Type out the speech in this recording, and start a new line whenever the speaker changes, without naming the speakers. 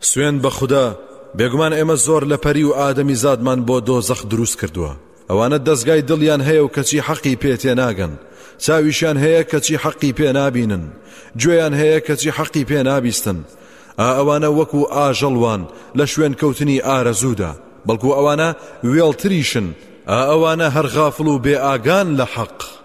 سوێن بە خوددا بێگومان ئێمە زۆر لە پەری و ئادەمی زادمان بۆ دۆزەخ دروست کردووە. ئەوانە دەستگای دڵیان هەیە و کەچی حەقی پێ تێناگەن، چاویشیان هەیە کەچی حەقی پێ نابینن، گوێیان هەیە کەچی حەقی پێ نابیستن. ئەوانە وەکو ئاژەڵوان لە شوێن کەوتنی ئارەزوودا، بەڵکو ئەوانە وێڵتریشن. ئەوانە هەر غافڵ و بێ ئاگان لە حەق.